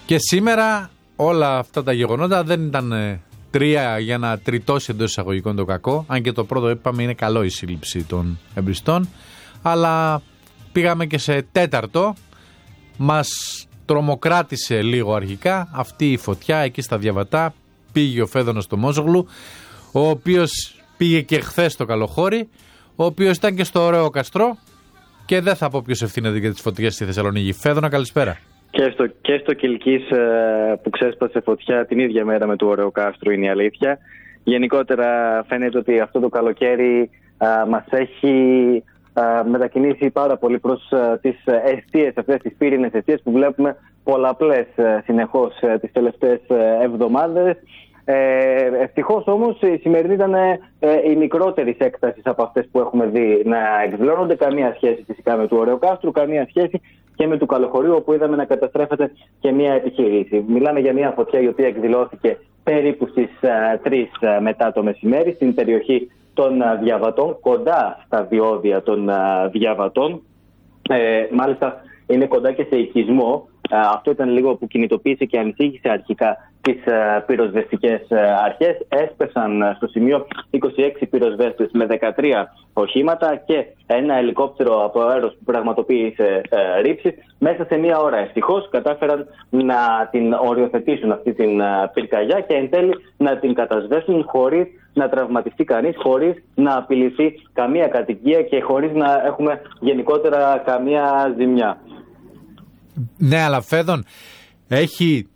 Και σήμερα όλα αυτά τα γεγονότα δεν ήταν τρία για να τριτώσει εντός εισαγωγικών το κακό. Αν και το πρώτο είπαμε είναι καλό η σύλληψη των εμπριστών. Αλλά πήγαμε και σε τέταρτο. Μας τρομοκράτησε λίγο αρχικά αυτή η φωτιά εκεί στα Διαβατά. Πήγε ο Φέδωνος στο Μόζογλου, ο οποίος πήγε και χθες στο Καλοχώρι, ο οποίος ήταν και στο Ωραίο Καστρό. Και δεν θα πω ποιος ευθύνεται για τις φωτιές στη Θεσσαλονίκη. Φέδωνα, καλησπέρα. Και στο Κιλκής που ξέσπασε φωτιά την ίδια μέρα με το Ωραίο Κάστρο είναι η αλήθεια. Γενικότερα φαίνεται ότι αυτό το καλοκαίρι μας έχει μετακινήσει πάρα πολύ προς τις εστίες, αυτές τις πύρινες εστίες που βλέπουμε πολλαπλές συνεχώς τις τελευταίες εβδομάδες. Ευτυχώς όμως η σημερινή ήταν η μικρότερη έκταση από αυτές που έχουμε δει να εκδηλώνονται. Καμία σχέση φυσικά με του Ωραίου Κάστρου, καμία σχέση και με του Καλοχωρίου, όπου είδαμε να καταστρέφεται και μια επιχείρηση. Μιλάμε για μια φωτιά η οποία εκδηλώθηκε περίπου στις 3 μετά το μεσημέρι στην περιοχή των Διαβατών, κοντά στα διόδια των Διαβατών. Μάλιστα είναι κοντά και σε οικισμό. Αυτό ήταν λίγο που κινητοποίησε και ανησύχησε αρχικά τις πυροσβεστικές αρχές. Έσπεσαν στο σημείο 26 πυροσβέστες με 13 οχήματα και ένα ελικόπτερο από αέρος που πραγματοποίησε ρήψεις. Μέσα σε μία ώρα ευτυχώς κατάφεραν να την οριοθετήσουν αυτή την πυρκαγιά και εν τέλει να την κατασβέσουν χωρίς να τραυματιστεί κανείς, χωρίς να απειληθεί καμία κατοικία και χωρίς να έχουμε γενικότερα καμία ζημιά. Ναι, αλλά Φέδων, έχει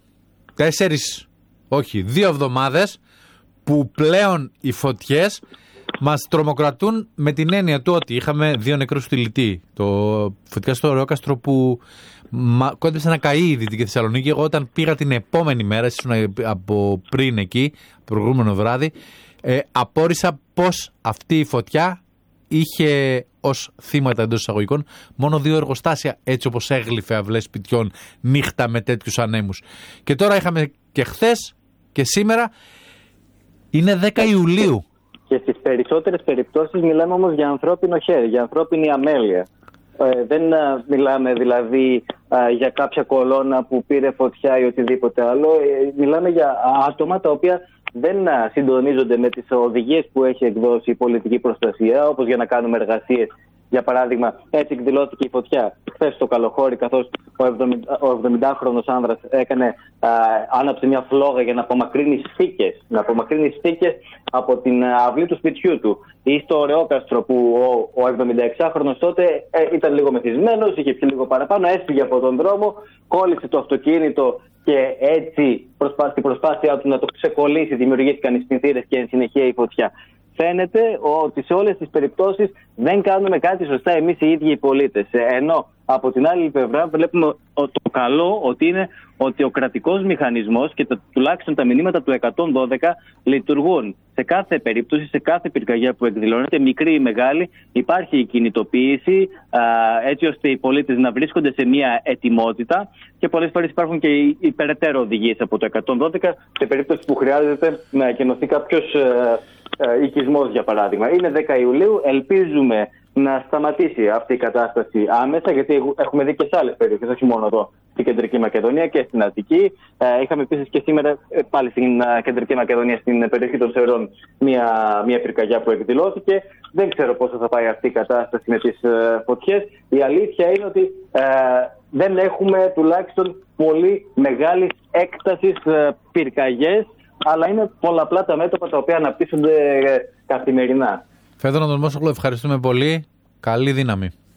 2 εβδομάδες που πλέον οι φωτιές μας τρομοκρατούν με την έννοια του ότι είχαμε 2 νεκρούς στη Λυτή. Το φωτιά στο Ωραίο Κάστρο που κόντεψε να καεί η Δυτική Θεσσαλονίκη. Εγώ όταν πήγα την επόμενη μέρα, ήσουν από πριν εκεί, προηγούμενο βράδυ, απόρρισα πως αυτή η φωτιά είχε ως θύματα εντός εισαγωγικών μόνο 2 εργοστάσια, έτσι όπως έγλυφε αυλές σπιτιών νύχτα με τέτοιους ανέμους. Και τώρα είχαμε και χθες και σήμερα είναι 10 Ιουλίου. Και στις περισσότερες περιπτώσεις μιλάμε όμως για ανθρώπινο χέρι, για ανθρώπινη αμέλεια. Δεν μιλάμε δηλαδή για κάποια κολόνα που πήρε φωτιά ή οτιδήποτε άλλο. Μιλάμε για άτομα τα οποία δεν συντονίζονται με τις οδηγίες που έχει εκδώσει η πολιτική προστασία, όπως για να κάνουμε εργασίες. Για παράδειγμα, έτσι εκδηλώθηκε η φωτιά χθες στο Καλοχώρι, καθώς ο 70χρονος άνδρας άναψε μια φλόγα για να απομακρύνει στίκες από την αυλή του σπιτιού του. Ή στο Ωραίο Κάστρο που ο 76χρονος τότε ήταν λίγο μεθυσμένος, είχε πιει λίγο παραπάνω, έσφυγε από τον δρόμο, κόλλησε το αυτοκίνητο και έτσι στην προσπάθειά του να το ξεκολλήσει δημιουργήθηκαν οι σπινθήρες και εν συνεχεία η φωτιά. Φαίνεται ότι σε όλες τις περιπτώσεις δεν κάνουμε κάτι σωστά εμείς οι ίδιοι οι πολίτες. Ενώ από την άλλη πλευρά βλέπουμε το καλό ότι είναι ότι ο κρατικός μηχανισμός και τουλάχιστον τα μηνύματα του 112 λειτουργούν. Σε κάθε περίπτωση, σε κάθε πυρκαγιά που εκδηλώνεται, μικρή ή μεγάλη, υπάρχει η κινητοποίηση έτσι ώστε οι πολίτες να βρίσκονται σε μια ετοιμότητα και πολλές φορές υπάρχουν και οι περαιτέρω οδηγίες από το 112 σε περίπτωση που χρειάζεται να εκενωθεί κάποιος οικισμός, για παράδειγμα. Είναι 10 Ιουλίου, ελπίζουμε να σταματήσει αυτή η κατάσταση άμεσα, γιατί έχουμε δει και σε άλλες περιοχές, όχι μόνο εδώ στην Κεντρική Μακεδονία και στην Αττική. Είχαμε επίσης και σήμερα πάλι στην Κεντρική Μακεδονία, στην περιοχή των Σερών, μια πυρκαγιά που εκδηλώθηκε. Δεν ξέρω πόσο θα πάει αυτή η κατάσταση με τις φωτιές. Η αλήθεια είναι ότι δεν έχουμε τουλάχιστον πολύ μεγάλης έκτασης πυρκαγιές, αλλά είναι πολλαπλά τα μέτωπα τα οποία αναπτύσσονται καθημερινά. Φέδωνα τον Μόσογλου, ευχαριστούμε πολύ. Καλή δύναμη.